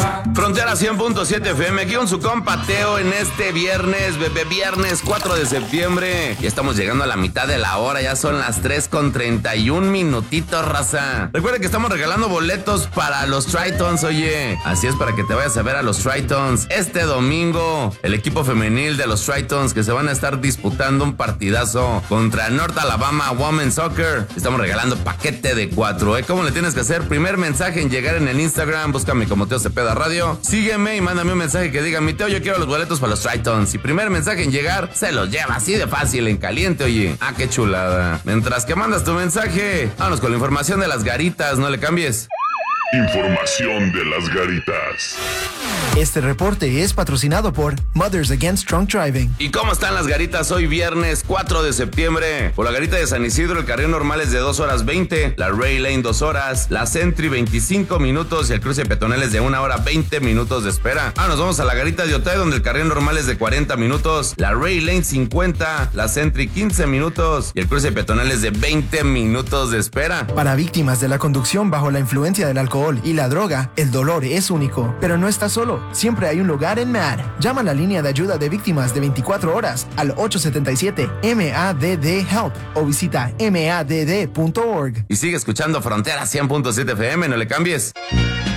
Frontera 100.7 FM, aquí con su compa Teo en este viernes 4 de septiembre. Ya estamos llegando a la mitad de la hora, ya son las 3:31 minutitos, raza. Recuerden que estamos regalando boletos para los Tritons, oye. Así es, para que te vayas a ver a los Tritons este domingo. El equipo femenil de los Tritons que se van a estar disputando un partidazo contra North Alabama Women's Soccer. Estamos regalando paquete de 4, ¿eh? ¿Cómo le tienes que hacer? Primer mensaje en llegar en el Instagram, búscame como Teo Cepeda Radio. Sígueme y mándame un mensaje que diga: mi Teo, yo quiero los boletos para los Tritons. Y primer mensaje en llegar, se los lleva así de fácil, en caliente, oye. Ah, qué chulada. Mientras que mandas tu mensaje, vámonos con la información de las garitas, no le cambies. Información de las garitas. Este reporte es patrocinado por Mothers Against Drunk Driving. ¿Y cómo están las garitas hoy viernes 4 de septiembre? Por la garita de San Isidro, el carril normal es de 2 horas 20, la Ray Lane 2 horas, la Sentry 25 minutos y el cruce peatonal es de 1 hora 20 minutos de espera. Nos vamos a la garita de Otay, donde el carril normal es de 40 minutos, la Ray Lane 50, la Sentry 15 minutos y el cruce peatonal es de 20 minutos de espera. Para víctimas de la conducción bajo la influencia del alcohol y la droga, el dolor es único, pero no estás solo. Siempre hay un lugar en MADD. Llama a la línea de ayuda de víctimas de 24 horas al 877-MADD-HELP o visita madd.org. Y sigue escuchando Frontera 100.7 FM, no le cambies.